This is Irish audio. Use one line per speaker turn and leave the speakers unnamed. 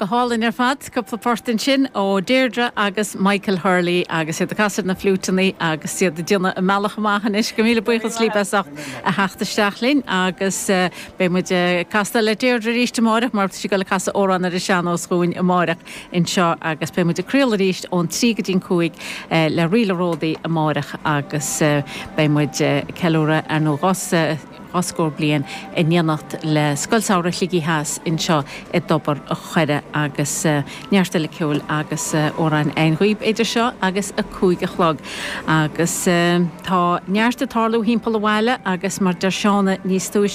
go hálinn fad cúpla portain sin ó Deirdre agus Michael Hurley agus iad a casar na flútaí agus iad a dtíanana meach amachchan is go míle buchas slíbeach a heachtasteachlín agus bé muid casta le Deirdre ríist amárach mar si go le casa órán ar a sean ó scúin amárach in seo agus bé muid a críal ríist ón 3 le rileródaí amárach agus bé muid ceúra ar nó oscór blian in níanacht le scoilsára ligí has in seo i dobar a chuire agus nearsta le ceúil agus óráin ein chuoib idir seo agus a 5 chlog agus tá nearsta tarlú hímpel bhile agus mar der seánna níos túis